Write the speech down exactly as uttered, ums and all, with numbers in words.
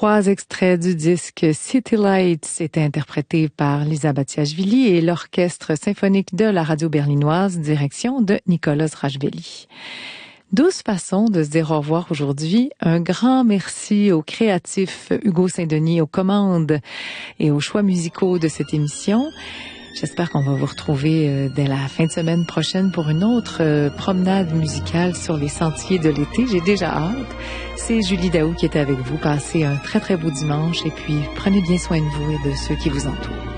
trois extraits du disque City Lights étaient interprétés par Lisa Batiashvili et l'Orchestre symphonique de la radio berlinoise, direction de Nicolas Zrajveli. Douze façons de se dire au revoir aujourd'hui. Un grand merci au créatif Hugo Saint-Denis aux commandes et aux choix musicaux de cette émission. J'espère qu'on va vous retrouver dès la fin de semaine prochaine pour une autre promenade musicale sur les sentiers de l'été. J'ai déjà hâte. C'est Julie Daou qui était avec vous. Passez un très très beau dimanche et puis prenez bien soin de vous et de ceux qui vous entourent.